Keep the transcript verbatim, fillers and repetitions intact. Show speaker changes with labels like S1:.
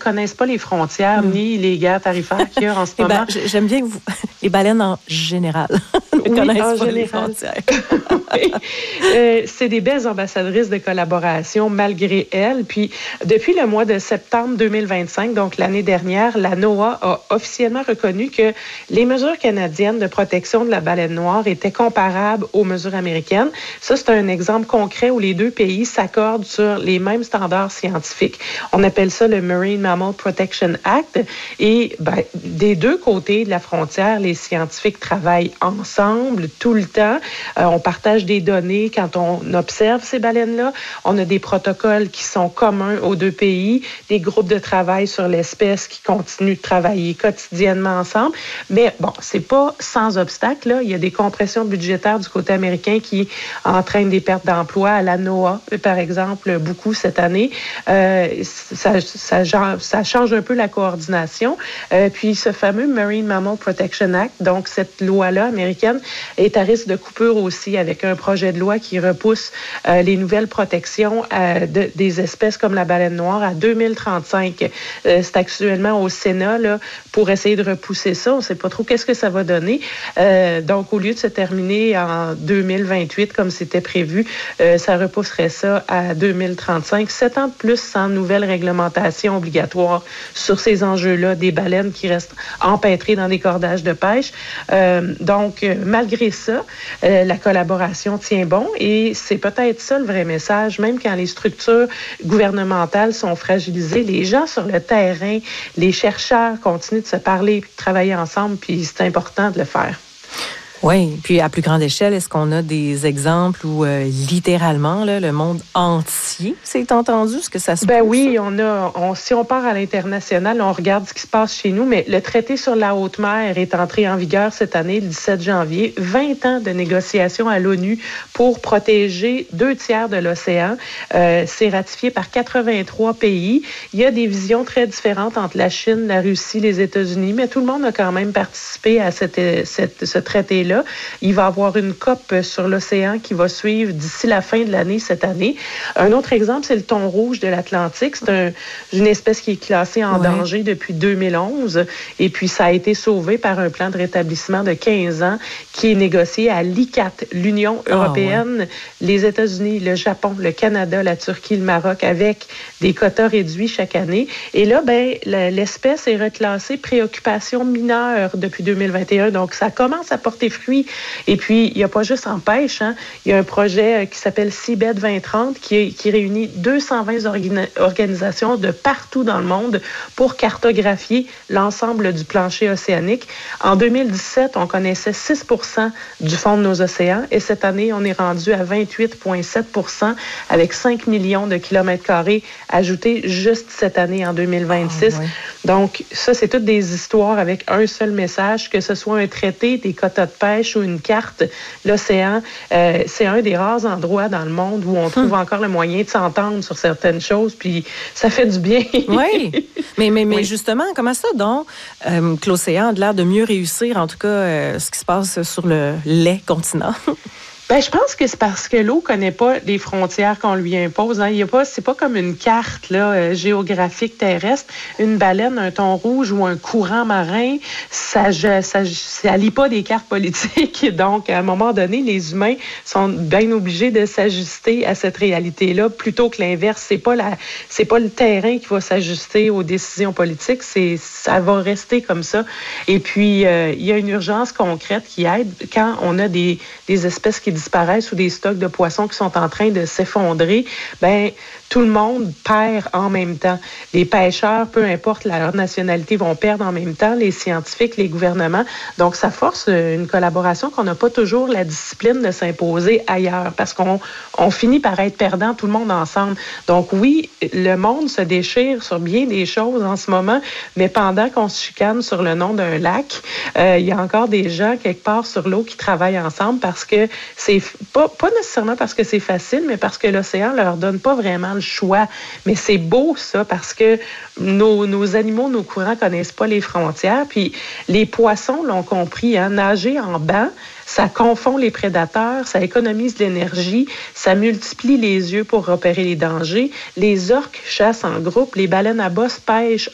S1: connaissent pas les frontières mm. ni les guerres tarifaires qu'il y a en ce
S2: eh
S1: moment.
S2: Ben, j'aime bien que vous... Les baleines en général
S1: oui,
S2: connaissent
S1: en
S2: pas
S1: général.
S2: les frontières.
S1: oui. euh, c'est des belles ambassadrices de collaboration malgré elles. Puis, depuis le mois de septembre deux mille vingt-cinq, donc l'année dernière, la NOAA a officiellement reconnu que les mesures canadiennes de protection de la baleine noire étaient comparables aux mesures américaines. Ça, c'est un exemple concret où les deux pays s'accordent sur les mêmes standards scientifiques. On appelle ça le Marine Mammal Protection Act. Et ben, des deux côtés de la frontière, les scientifiques travaillent ensemble tout le temps. Euh, on partage des données quand on observe ces baleines-là. On a des protocoles qui sont communs aux deux pays, des groupes de travail sur l'espèce qui continuent de travailler quotidiennement ensemble. Mais bon, c'est pas sans obstacle, là. Il y a des compressions budgétaires du côté américain qui entraînent des pertes d'emplois à la NOAA, par exemple, beaucoup cette année. Euh, ça, ça, ça change un peu la coordination. Euh, puis ce fameux Marine Mammal Protection Act, donc cette loi-là américaine, est à risque de coupure aussi avec un projet de loi qui repousse euh, les nouvelles protections euh, de, des espèces comme la baleine noire à deux mille trente-cinq. Euh, c'est actuellement au Sénat là, pour essayer de repousser ça. On ne sait pas trop qu'est-ce que ça va donner. Euh, donc, au lieu de se terminer en deux mille vingt-huit comme c'était prévu, euh, ça repousserait ça à deux mille trente-cinq. Sept ans de plus sans nouvelle réglementation obligatoire sur ces enjeux-là, des baleines qui restent empêtrées dans des cordages de pêche. Euh, donc, euh, malgré ça, euh, la collaboration tient bon et c'est peut-être ça le vrai message, même quand les structures gouvernementales sont fragilisées, les gens sur le terrain, les chercheurs continuent de se parler, de travailler ensemble, puis c'est important de le faire.
S2: Oui, puis à plus grande échelle, est-ce qu'on a des exemples où euh, littéralement là, le monde entier s'est entendu? Est-ce que ça se
S1: Ben
S2: pousse,
S1: oui,
S2: ça?
S1: on a. On, si on part à l'international, on regarde ce qui se passe chez nous, mais le traité sur la haute mer est entré en vigueur cette année, le dix-sept janvier. vingt ans de négociations à l'ONU pour protéger deux tiers de l'océan. Euh, c'est ratifié par quatre-vingt-trois pays. Il y a des visions très différentes entre la Chine, la Russie, les États-Unis, mais tout le monde a quand même participé à cette, cette, ce traité-là. Il va y avoir une COP sur l'océan qui va suivre d'ici la fin de l'année cette année. Un autre exemple, c'est le thon rouge de l'Atlantique. C'est un, une espèce qui est classée en ouais. danger depuis deux mille onze et puis ça a été sauvé par un plan de rétablissement de quinze ans qui est négocié à l'I C A T, l'Union européenne, oh, ouais. les États-Unis, le Japon, le Canada, la Turquie, le Maroc, avec des quotas réduits chaque année. Et là, ben, l'espèce est reclassée préoccupation mineure depuis deux mille vingt et un. Donc, ça commence à porter fruit. Et puis, il n'y a pas juste en pêche. Hein. Il y a un projet qui s'appelle Seabed vingt trente qui, qui réunit deux cent vingt orga- organisations de partout dans le monde pour cartographier l'ensemble du plancher océanique. En deux mille dix-sept, on connaissait six pour cent du fond de nos océans et cette année, on est rendu à vingt-huit virgule sept pour cent avec cinq millions de kilomètres carrés ajoutés juste cette année en deux mille vingt-six. Oh, ouais. Donc, ça, c'est toutes des histoires avec un seul message, que ce soit un traité, des quotas de pêche ou une carte, l'océan, euh, c'est un des rares endroits dans le monde où on trouve hum. encore le moyen de s'entendre sur certaines choses, puis ça fait du bien.
S2: Oui, mais, mais, mais oui. justement, comment ça donc euh, que l'océan a l'air de mieux réussir, en tout cas, euh, ce qui se passe sur le lait continent?
S1: Ben, je pense que c'est parce que l'eau connaît pas les frontières qu'on lui impose. Hein. Il y a pas, c'est pas comme une carte là, euh, géographique terrestre. Une baleine, un thon rouge ou un courant marin, ça, ça, ça, ça lie pas des cartes politiques. Donc, à un moment donné, les humains sont bien obligés de s'ajuster à cette réalité-là, plutôt que l'inverse. C'est pas la, c'est pas le terrain qui va s'ajuster aux décisions politiques. C'est, ça va rester comme ça. Et puis, euh, il y a une urgence concrète qui aide quand on a des, des espèces qui disparaissent ou des stocks de poissons qui sont en train de s'effondrer, ben tout le monde perd en même temps. Les pêcheurs, peu importe leur nationalité, vont perdre en même temps, les scientifiques, les gouvernements. Donc, ça force une collaboration qu'on n'a pas toujours la discipline de s'imposer ailleurs parce qu'on on finit par être perdant tout le monde ensemble. Donc, oui, le monde se déchire sur bien des choses en ce moment, mais pendant qu'on se chicane sur le nom d'un lac, euh, il y a encore des gens quelque part sur l'eau qui travaillent ensemble parce que c'est pas, pas nécessairement parce que c'est facile, mais parce que l'océan leur donne pas vraiment le choix. Mais c'est beau, ça, parce que nos, nos animaux, nos courants connaissent pas les frontières. Puis les poissons l'ont compris, hein, nager en banc, ça confond les prédateurs, ça économise de l'énergie, ça multiplie les yeux pour repérer les dangers. Les orques chassent en groupe, les baleines à bosse pêchent